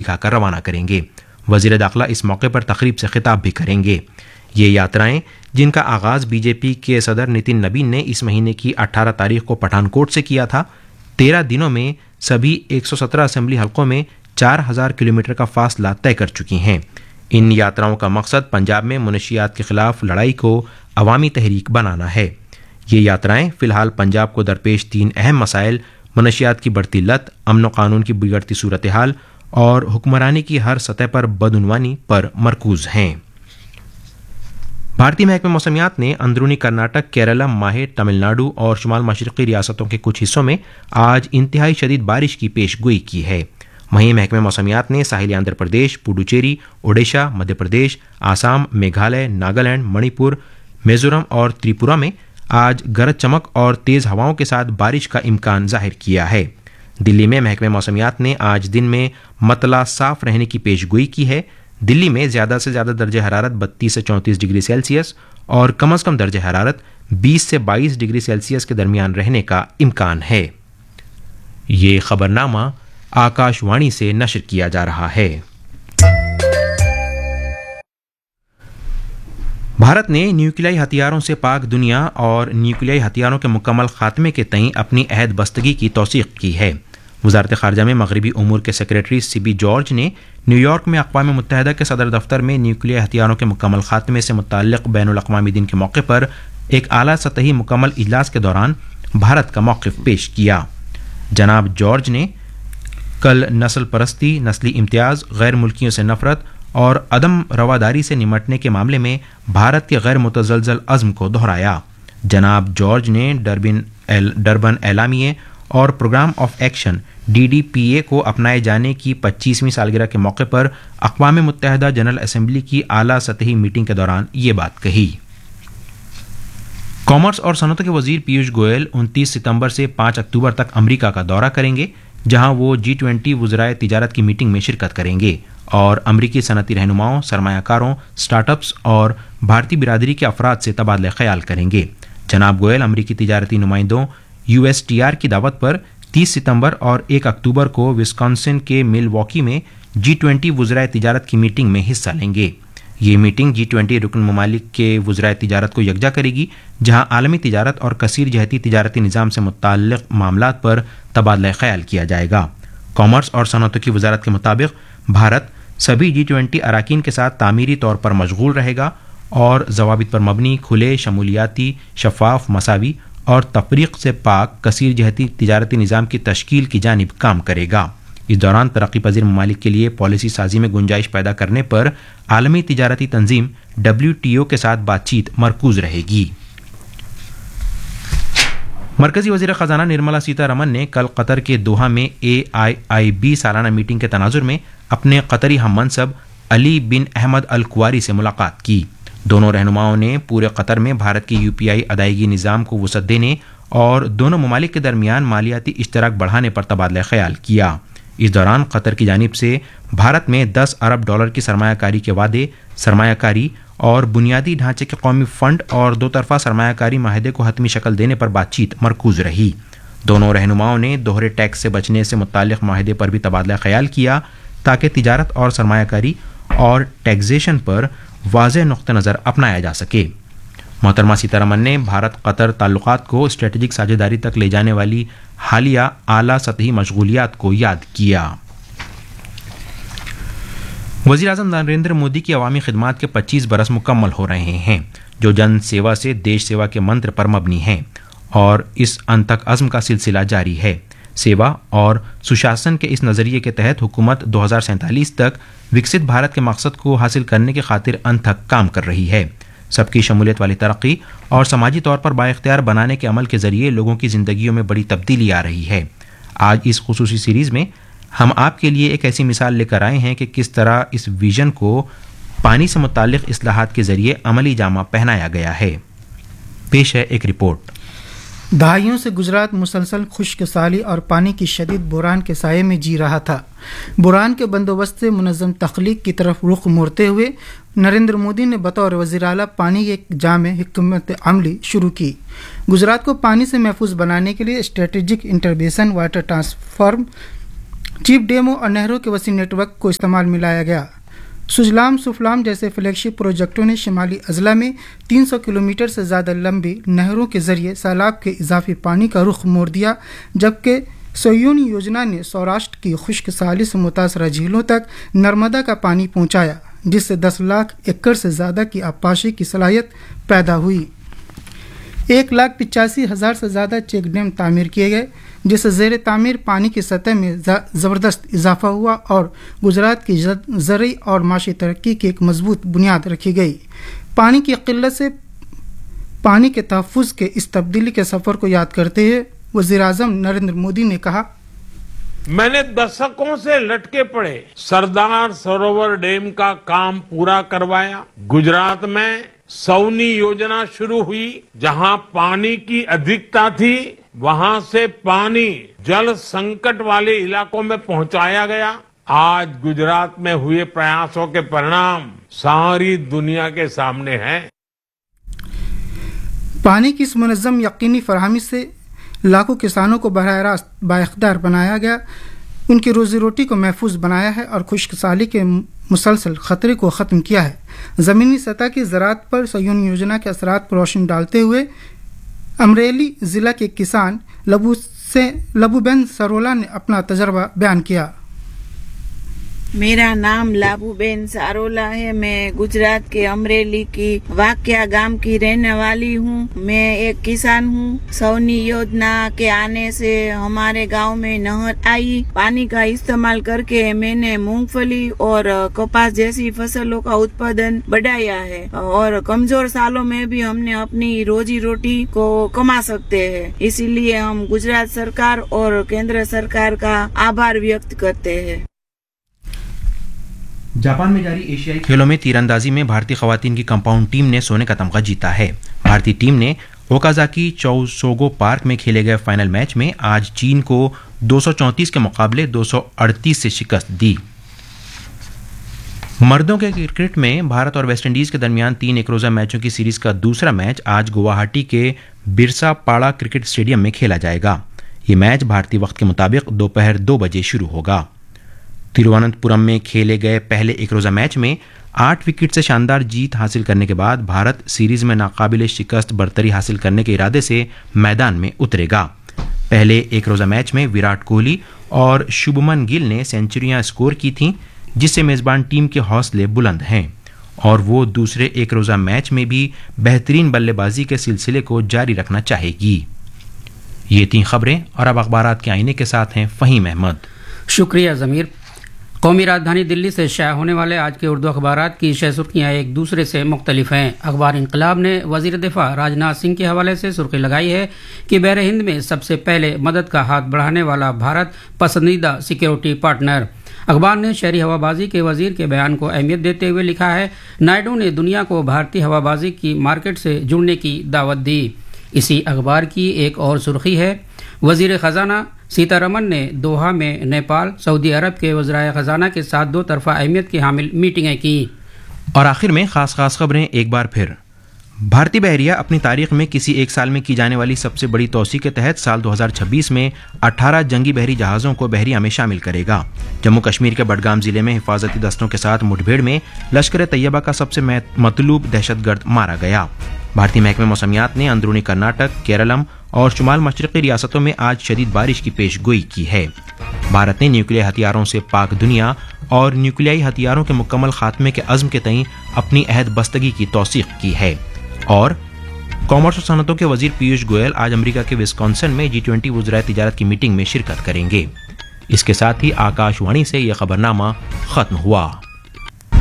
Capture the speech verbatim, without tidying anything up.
دکھا کر روانہ کریں گے۔ وزیر داخلہ اس موقع پر تقریب سے خطاب بھی کریں گے۔ یہ یاترائیں، جن کا آغاز بی جے پی کے صدر نتن نبین نے اس مہینے کی اٹھارہ تاریخ کو پٹھان کوٹ سے کیا تھا، تیرہ دنوں میں سبھی ایک سو سترہ اسمبلی حلقوں میں چار ہزار کلومیٹر کا فاصلہ طے کر چکی ہیں۔ ان یاتراؤں کا مقصد پنجاب میں منشیات کے خلاف لڑائی کو عوامی تحریک بنانا ہے۔ یہ یاترائیں فی الحال پنجاب کو درپیش تین اہم مسائل، منشیات کی بڑھتی لت، امن و قانون کی بگڑتی صورتحال اور حکمرانی کی ہر سطح پر بدعنوانی پر مرکوز ہیں۔ بھارتی محکمہ موسمیات نے اندرونی کرناٹک، کیرالہ، ماہے، تمل ناڈو اور شمال مشرقی ریاستوں کے کچھ حصوں میں آج انتہائی شدید بارش کی پیش گوئی کی ہے۔ وہیں محکمہ موسمیات نے ساحلی آندھرا پردیش، پڈوچیری، اوڈیشہ، مدھیہ پردیش، آسام، میگھالیہ، ناگالینڈ، منی پور، میزورم اور تریپورہ میں آج گرج چمک اور تیز ہواؤں کے ساتھ بارش کا امکان ظاہر کیا ہے۔ دلی میں محکمہ موسمیات نے آج دن میں مطلع صاف رہنے کی پیش گوئی کی ہے۔ دلی میں زیادہ سے زیادہ درجہ حرارت بتیس سے چونتیس ڈگری سیلسیس اور کم از کم درجہ حرارت بیس سے بائیس ڈگری سیلسیس کے درمیان رہنے کا امکان ہے۔ یہ خبرنامہ آکاش وانی سے نشر کیا جا رہا ہے۔ بھارت نے نیوکلیائی ہتھیاروں سے پاک دنیا اور نیوکلیائی ہتھیاروں کے مکمل خاتمے کے تئیں اپنی عہد بستگی کی توثیق کی ہے۔ وزارت خارجہ میں مغربی امور کے سیکریٹری سی بی جارج نے نیو یارک میں اقوام متحدہ کے صدر دفتر میں نیوکلیائی ہتھیاروں کے مکمل خاتمے سے متعلق بین الاقوامی دن کے موقع پر ایک اعلیٰ سطحی مکمل اجلاس کے دوران بھارت کا موقف پیش کیا۔ جناب جارج نے کل نسل پرستی، نسلی امتیاز، غیر ملکیوں سے نفرت اور عدم رواداری سے نمٹنے کے معاملے میں بھارت کے غیر متزلزل عزم کو دہرایا۔ جناب جارج نے ڈربن ڈربن اعلامیے اور programme of action D D P اے کو اپنائے جانے کی پچیسویں سالگرہ کے موقع پر اقوام متحدہ جنرل اسمبلی کی اعلیٰ سطحی میٹنگ کے دوران یہ بات کہی۔ کامرس اور صنعت کے وزیر پیوش گوئل انتیس ستمبر سے پانچ اکتوبر تک امریکہ کا دورہ کریں گے، جہاں وہ جی ٹوینٹی وزرائے تجارت کی میٹنگ میں شرکت کریں گے اور امریکی صنعتی رہنماؤں، سرمایہ کاروں، اسٹارٹ اپس اور بھارتی برادری کے افراد سے تبادلہ خیال کریں گے۔ جناب گوئل امریکی تجارتی نمائندوں یو ایس ٹی آر کی دعوت پر تیس ستمبر اور ایک اکتوبر کو وسکانسن کے مل واکی میں جی ٹوینٹی وزرائے تجارت کی میٹنگ میں حصہ لیں گے۔ یہ میٹنگ جی ٹوینٹی رکن ممالک کے وزرائے تجارت کو یکجا کرے گی، جہاں عالمی تجارت اور کثیر جہتی تجارتی نظام سے متعلق معاملات پر تبادلہ خیال کیا جائے گا۔ کامرس اور صنعت کی وزارت کے مطابق بھارت سبھی جی ٹوینٹی اراکین کے ساتھ تعمیری طور پر مشغول رہے گا اور ضوابط پر مبنی، کھلے، شمولیاتی، شفاف، مساوی اور تفریق سے پاک کثیر جہتی تجارتی نظام کی تشکیل کی جانب کام کرے گا۔ اس دوران ترقی پذیر ممالک کے لیے پالیسی سازی میں گنجائش پیدا کرنے پر عالمی تجارتی تنظیم ڈبلیو ٹی او کے ساتھ بات چیت مرکوز رہے گی۔ مرکزی وزیر خزانہ نرملا سیتا رمن نے کل قطر کے دوحہ میں اے آئی آئی بی سالانہ میٹنگ کے تناظر میں اپنے قطری ہم منصب علی بن احمد الکواری سے ملاقات کی۔ دونوں رہنماؤں نے پورے قطر میں بھارت کی یو پی آئی ادائیگی نظام کو وسعت دینے اور دونوں ممالک کے درمیان مالیاتی اشتراک بڑھانے پر تبادلہ خیال کیا۔ اس دوران قطر کی جانب سے بھارت میں دس ارب ڈالر کی سرمایہ کاری کے وعدے، سرمایہ کاری اور بنیادی ڈھانچے کے قومی فنڈ اور دو طرفہ سرمایہ کاری معاہدے کو حتمی شکل دینے پر بات چیت مرکوز رہی۔ دونوں رہنماؤں نے دوہرے ٹیکس سے بچنے سے متعلق معاہدے پر بھی تبادلہ خیال کیا تاکہ تجارت اور سرمایہ کاری اور ٹیکسیشن پر واضح نقطہ نظر اپنایا جا سکے۔ محترمہ سیتا رمن نے بھارت قطر تعلقات کو اسٹریٹجک ساجھیداری تک لے جانے والی حالیہ اعلیٰ سطحی مشغولیات کو یاد کیا۔ وزیر اعظم نریندر مودی کی عوامی خدمات کے پچیس برس مکمل ہو رہے ہیں، جو جن سیوا سے دیش سیوا کے منتر پر مبنی ہیں، اور اس انتھک عزم کا سلسلہ جاری ہے۔ سیوا اور سشاسن کے اس نظریے کے تحت حکومت دو ہزار سینتالیس تک وکست بھارت کے مقصد کو حاصل کرنے کی خاطر انتھک کام کر رہی ہے۔ سب کی شمولیت والی ترقی اور سماجی طور پر بااختیار بنانے کے عمل کے ذریعے لوگوں کی زندگیوں میں بڑی تبدیلی آ رہی ہے۔ آج اس خصوصی سیریز میں ہم آپ کے لیے ایک ایسی مثال لے کر آئے ہیں کہ کس طرح اس ویژن کو پانی سے متعلق اصلاحات کے ذریعے عملی جامہ پہنایا گیا ہے۔ پیش ہے ایک رپورٹ۔ دہائیوں سے گجرات مسلسل خشک سالی اور پانی کی شدید بحران کے سائے میں جی رہا تھا۔ بحران کے بندوبست سے منظم تخلیق کی طرف رخ موڑتے ہوئے نریندر مودی نے بطور وزیر اعلیٰ پانی کی ایک جامع حکمت عملی شروع کی۔ گجرات کو پانی سے محفوظ بنانے کے لیے strategic انٹربیسن water transform cheap demo और नहरों के वसी नेटवर्क को इस्तेमाल में लाया गया। सुजलाम सुफलाम जैसे फ्लैगशिप प्रोजेक्टों ने शिमाली अजला में तीन सौ किलोमीटर से ज़्यादा लंबी नहरों के जरिए सैलाब के इजाफी पानी का रुख मोड़ दिया, जबकि सोयून योजना ने सौराष्ट्र की खुश्क साली से मुतासरा झीलों तक नर्मदा का पानी पहुंचाया, जिससे दस लाख एकड़ से ज़्यादा की आबपाशी की सलाहियत पैदा हुई। एक लाख पिचासी हज़ार से ज़्यादा चेक डैम तामीर किए गए, जिससे ज़ेर तामीर पानी की सतह में ज़बरदस्त इजाफा हुआ और गुजरात की ज़रई और माशी तरक्की की एक मजबूत बुनियाद रखी गई। पानी की किल्लत से पानी के तहफ़्फ़ुज़ के इस तब्दीली के सफ़र को याद करते हुए वज़ीर आज़म नरेंद्र मोदी ने कहा, मैंने दशकों से लटके पड़े सरदार सरोवर डैम का काम पूरा करवाया। गुजरात में सौनी योजना शुरू हुई, जहां पानी की अधिकता थी वहां से पानी जल संकट वाले इलाकों में पहुंचाया गया। आज गुजरात में हुए प्रयासों के परिणाम सारी दुनिया के सामने हैं। पानी की इस मुनज़्ज़म यकीनी फराहमी से लाखों किसानों को बराह रास्त बाइख्तियार बनाया गया, उनकी रोजी रोटी को महफूज बनाया है और खुश्क साली के मुसलसल खतरे को ख़त्म किया है। ज़मीनी सतह की ज़राअत पर सयून योजना के असरात पर रोशनी डालते हुए अमरेली ज़िला के किसान लबू से लबूबेन सरोला ने अपना तजर्बा बयान किया। मेरा नाम लाबूबेन सारोला है। मैं गुजरात के अमरेली की वाक्या गांव की रहने वाली हूँ। मैं एक किसान हूँ। सौनी योजना के आने से हमारे गांव में नहर आई। पानी का इस्तेमाल करके मैंने मूंगफली और कपास जैसी फसलों का उत्पादन बढ़ाया है और कमजोर सालों में भी हमने अपनी रोजी रोटी को कमा सकते हैं। इसीलिए हम गुजरात सरकार और केंद्र सरकार का आभार व्यक्त करते हैं। जापान में जारी एशियाई खेलों में तीरंदाजी में भारतीय खवातीन की कंपाउंड टीम ने सोने का तमगा जीता है। भारतीय टीम ने ओकाजाकी चौसोगो पार्क में खेले गए फाइनल मैच में आज चीन को दो सौ चौंतीस के मुकाबले दो सौ अड़तीस से शिकस्त दी। मर्दों के क्रिकेट में भारत और वेस्टइंडीज के दरमियान तीन एक रोजा मैचों की सीरीज का दूसरा मैच आज गुवाहाटी के बिरसा पाड़ा क्रिकेट स्टेडियम में खेला जाएगा। ये मैच भारतीय वक्त के मुताबिक दोपहर दो बजे शुरू होगा। तिरुवनंतपुरम में खेले गए पहले एक रोजा मैच में आठ विकेट से शानदार जीत हासिल करने के बाद भारत सीरीज में नाकाबिले शिकस्त बरतरी हासिल करने के इरादे से मैदान में उतरेगा। पहले एक रोजा मैच में विराट कोहली और शुभमन गिल ने सेंचुरियां स्कोर की थीं, जिससे मेजबान टीम के हौसले बुलंद हैं और वो दूसरे एक रोजा मैच में भी बेहतरीन बल्लेबाजी के सिलसिले को जारी रखना चाहेगी। ये तीन खबरें और अब अखबारात के आईने के साथ हैं फहीम अहमद। शुक्रिया ज़मीर। कौमी राजधानी दिल्ली से शाया होने वाले आज के उर्दू अखबारात की शह सुर्खियाँ एक दूसरे से मुख्तलिफ हैं। अखबार इनकलाब ने वजीर दिफा राजनाथ सिंह के हवाले से सुर्खी लगाई है कि बहर हिंद में सबसे पहले मदद का हाथ बढ़ाने वाला भारत पसंदीदा सिक्योरिटी पार्टनर। अखबार ने शहरी हवाबाजी के वजीर के बयान को अहमियत देते हुए लिखा है, नायडू ने दुनिया को भारतीय हवाबाजी की मार्केट से जुड़ने की दावत दी। इसी अखबार की एक और सुर्खी है, वजीर खजाना सीतारमन ने दोहा में नेपाल सऊदी अरब के वज़राए खजाना के साथ दो तरफा अहमियत की हामिल मीटिंगें की। और आखिर में खास खास खबरें एक बार फिर। भारतीय बहरिया अपनी तारीख में किसी एक साल में की जाने वाली सबसे बड़ी तोसी के तहत साल दो हज़ार छब्बीस में अठारह जंगी बहरी जहाज़ों को बहरिया में शामिल करेगा। जम्मू कश्मीर के बडगाम जिले में हिफाजती दस्तों के साथ मुठभेड़ में लश्कर तैयबा का सबसे मतलूब दहशतगर्द मारा गया। भारतीय महकमे मौसमियात ने अंदरूनी कर्नाटक, केरलम और शुमाल मशरक़ी रियासतों में आज शदीद बारिश की पेशगोई की है। भारत ने न्यूक्लियर हथियारों से पाक दुनिया और न्यूक्लियाई हथियारों के मुकम्मल खात्मे के अज़्म के तईं अपनी अहद बस्तगी की तौसीक़ की है। और कॉमर्स और सनतों के वजीर पीयूष गोयल आज अमेरिका के विस्कॉन्सिन में जी ट्वेंटी वज़राए तिजारत की मीटिंग में शिरकत करेंगे। इसके साथ ही आकाशवाणी से यह खबरनामा खत्म हुआ।